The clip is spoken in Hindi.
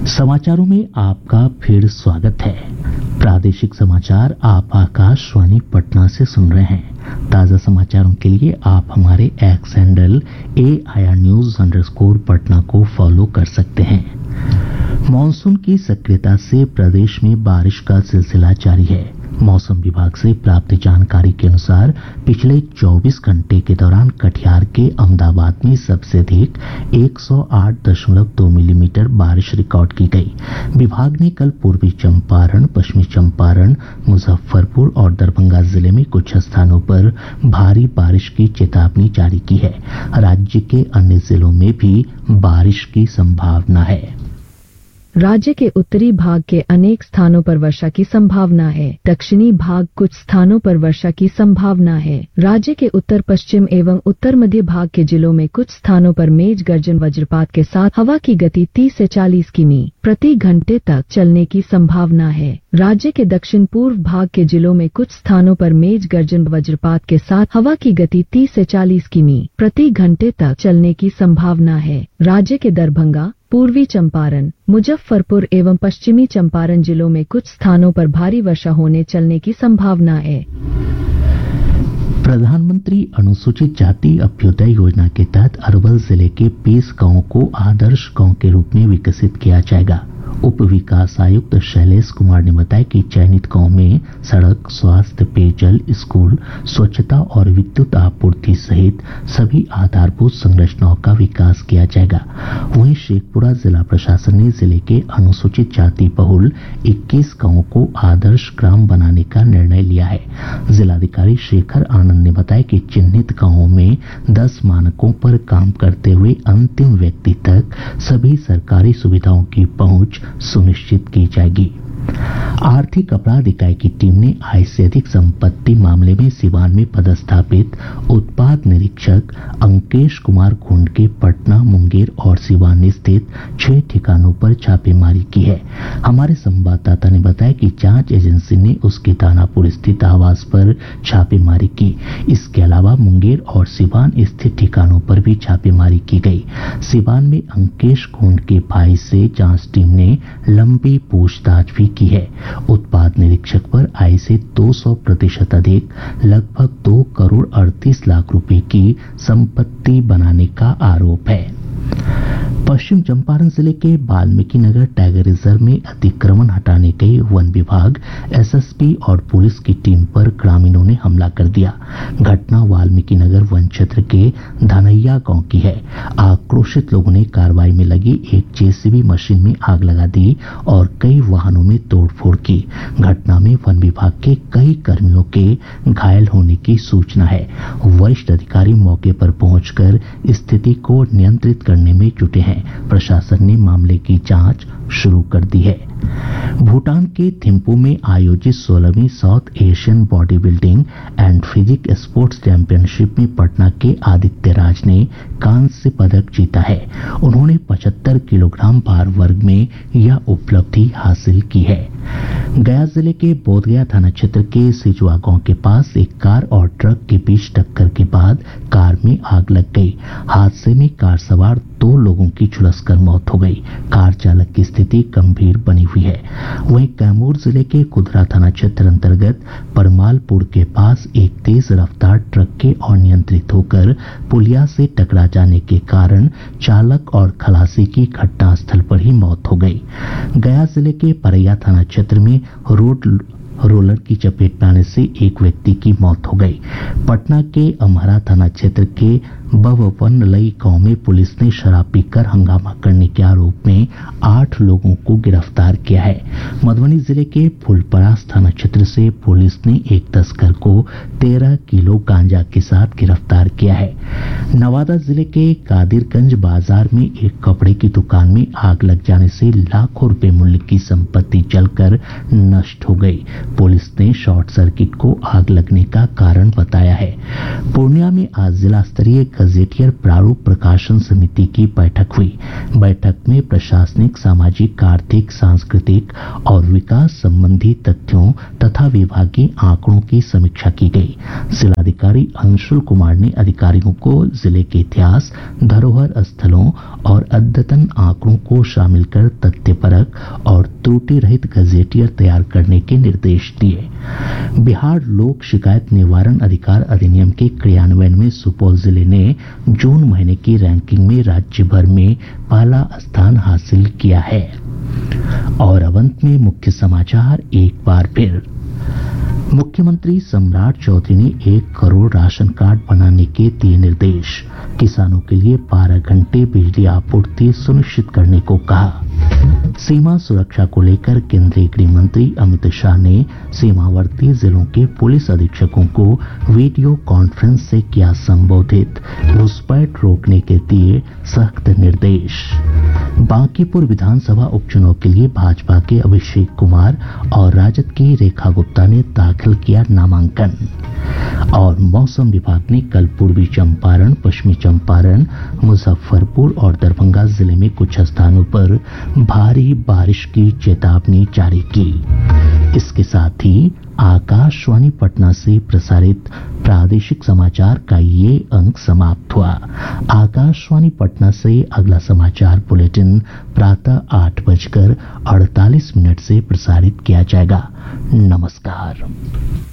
समाचारों में आपका फिर स्वागत है। प्रादेशिक समाचार आप आकाशवाणी पटना से सुन रहे हैं। ताजा समाचारों के लिए आप हमारे एक्स हैंडल AIRnews_पटना को फॉलो कर सकते हैं। मॉनसून की सक्रियता से प्रदेश में बारिश का सिलसिला जारी है। मौसम विभाग से प्राप्त जानकारी के अनुसार पिछले 24 घंटे के दौरान कटिहार के अहमदाबाद में सबसे अधिक 108.2 मिलीमीटर बारिश रिकॉर्ड की गई। विभाग ने कल पूर्वी चंपारण, पश्चिमी चंपारण, मुजफ्फरपुर और दरभंगा जिले में कुछ स्थानों पर भारी बारिश की चेतावनी जारी की है। राज्य के अन्य जिलों में भी बारिश की संभावना है। राज्य के उत्तरी भाग के अनेक स्थानों पर वर्षा की संभावना है। दक्षिणी भाग कुछ स्थानों पर वर्षा की संभावना है। राज्य के उत्तर पश्चिम एवं उत्तर मध्य भाग के जिलों में कुछ स्थानों पर मेघ गर्जन वज्रपात के साथ हवा की गति 30 से 40 किमी प्रति घंटे तक चलने की संभावना है। राज्य के दक्षिण पूर्व भाग के जिलों में कुछ स्थानों पर मेघ गर्जन वज्रपात के साथ हवा की गति 30 से 40 किमी प्रति घंटे तक चलने की संभावना है। राज्य के दरभंगा, पूर्वी चंपारण, मुजफ्फरपुर एवं पश्चिमी चंपारण जिलों में कुछ स्थानों पर भारी वर्षा होने चलने की संभावना है। प्रधानमंत्री अनुसूचित जाति अभ्युदय योजना के तहत अरवल जिले के 20 गांवों को आदर्श गांव के रूप में विकसित किया जाएगा। उप विकास आयुक्त शैलेश कुमार ने बताया कि चयनित गांव में सड़क, स्वास्थ्य, पेयजल, स्कूल, स्वच्छता और विद्युत आपूर्ति सहित सभी आधारभूत संरचनाओं का विकास किया जाएगा। वहीं शेखपुरा जिला प्रशासन ने जिले के अनुसूचित जाति बहुल 21 गांवों को आदर्श ग्राम बनाने का निर्णय लिया है। जिलाधिकारी शेखर आनंद ने बताया कि चिन्हित गांवों में 10 मानकों पर काम करते हुए अंतिम व्यक्ति तक सभी सरकारी सुविधाओं की पहुंच सुनिश्चित की जाएगी। आर्थिक अपराध इकाई की टीम ने आय से अधिक संपत्ति मामले में सिवान में पदस्थापित उत्पाद निरीक्षक अंकेश कुमार खुंड के पटना, मुंगेर और सिवान स्थित 6 ठिकानों पर छापेमारी की है। हमारे संवाददाता ने बताया कि जांच एजेंसी ने उसके दानापुर स्थित आवास पर छापेमारी की। इसके अलावा मुंगेर और सिवान स्थित ठिकानों पर भी छापेमारी की गई। सिवान में अंकेश खुंड के भाई से जांच टीम ने लंबी पूछताछ भी की है। उत्पाद निरीक्षक पर आय से 200% अधिक लगभग 2 करोड़ 38 लाख रुपए की संपत्ति बनाने का आरोप है। पश्चिम चंपारण जिले के वाल्मीकि नगर टाइगर रिजर्व में अतिक्रमण हटाने गई वन विभाग, एसएसपी और पुलिस की टीम पर ग्रामीणों ने हमला कर दिया। घटना वाल्मीकि नगर वन क्षेत्र के धनैया गांव की है। आक्रोशित लोगों ने कार्रवाई में लगी एक जेसीबी मशीन में आग लगा दी और कई वाहनों में तोड़फोड़ की। घटना में वन विभाग के कई कर्मियों के घायल होने की सूचना है। वरिष्ठ अधिकारी मौके पर पहुंचकर स्थिति को नियंत्रित करने में जुटे हैं। प्रशासन ने मामले की जांच शुरू कर दी है। भूटान के थिम्पू में आयोजित 16वीं south Asian body building and physique sports championship में पटना के आदित्य राज ने कांस्य पदक जीता है। उन्होंने 75 किलोग्राम भार वर्ग में यह उपलब्धि हासिल की है। गया जिले के बोधगया थाना क्षेत्र के सिजुआ गांव के पास एक कार और ट्रक के बीच टक्कर के बाद कार में आग लग गई। हादसे में कार सवार 2 लोगों की झुलसकर मौत हो गई। कार चालक की स्थिति गंभीर बनी हुई है। वहीं कैमूर जिले के कुदरा थाना क्षेत्र अंतर्गत परमालपुर के पास एक तेज रफ्तार ट्रक के अनियंत्रित होकर पुलिया से टकरा जाने के कारण चालक और खलासी की घटनास्थल पर ही मौत हो गई। गया जिले के परैया थाना क्षेत्र में रोलर की चपेट में आने से एक व्यक्ति की मौत हो गई। पटना के अमहरा थाना क्षेत्र के बवनलई गांव में पुलिस ने शराब पीकर हंगामा करने के आरोप में 8 लोगों को गिरफ्तार किया है। मधुबनी जिले के फुलपरास थाना क्षेत्र से पुलिस ने एक तस्कर को 13 किलो गांजा के साथ गिरफ्तार किया है। नवादा जिले के कादिरगंज बाजार में एक कपड़े की दुकान में आग लग जाने से लाखों रुपए मूल्य की संपत्ति जलकर नष्ट हो गई। पुलिस ने शॉर्ट सर्किट को आग लगने का कारण बताया है। पूर्णिया में आज जिला स्तरीय गजेटियर प्रारूप प्रकाशन समिति की बैठक हुई। बैठक में प्रशासनिक, सामाजिक, आर्थिक, सांस्कृतिक और विकास संबंधी तथ्यों तथा विभागीय आंकड़ों की समीक्षा की गई। जिलाधिकारी अंशुल कुमार ने अधिकारियों को जिले के इतिहास, धरोहर स्थलों और अद्यतन आंकड़ों को शामिल कर तथ्यपरक और त्रुटि रहित गजेटियर तैयार करने के निर्देश दिए। बिहार लोक शिकायत निवारण अधिकार अधिनियम के क्रियान्वयन में सुपौल जिले ने जून महीने की रैंकिंग में राज्य भर में पहला स्थान हासिल किया है। और अब अंत में मुख्य समाचार एक बार फिर। मुख्यमंत्री सम्राट चौधरी ने 1 करोड़ राशन कार्ड बनाने के दिए निर्देश। किसानों के लिए 12 घंटे बिजली आपूर्ति सुनिश्चित करने को कहा। सीमा सुरक्षा को लेकर केंद्रीय गृह मंत्री अमित शाह ने सीमावर्ती जिलों के पुलिस अधीक्षकों को वीडियो कॉन्फ्रेंस से किया संबोधित। घुसपैठ रोकने के दिए सख्त निर्देश। बांकीपुर विधानसभा उपचुनाव के लिए भाजपा के अभिषेक कुमार और राजद की रेखा गुप्ता ने दाखिल किया नामांकन। और मौसम विभाग ने कल पूर्वी चंपारण, पश्चिमी चंपारण, मुजफ्फरपुर और दरभंगा जिले में कुछ स्थानों पर भारी बारिश की चेतावनी जारी की। इसके साथ ही आकाशवाणी पटना से प्रसारित प्रादेशिक समाचार का ये अंक समाप्त हुआ। आकाशवाणी पटना से अगला समाचार बुलेटिन प्रातः 8:48 से प्रसारित किया जाएगा। नमस्कार।